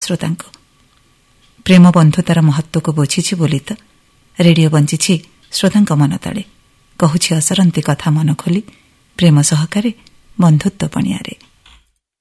ଶ୍ରୋତାଙ୍କୁ। ପ୍ରେମ ବନ୍ଧୁତାର ମହତ୍ୱକୁ ବୁଝିଛି ବୋଲି ତ ରେଡିଓ ବଞ୍ଚିଛି ଶ୍ରୋତାଙ୍କ ମନ ତଳେ। କହୁଛି ଅସରନ୍ତି କଥା ମନ ଖୋଲି, ପ୍ରେମ ସହକାରେ ବନ୍ଧୁତ୍ୱ ପଣିଆରେ।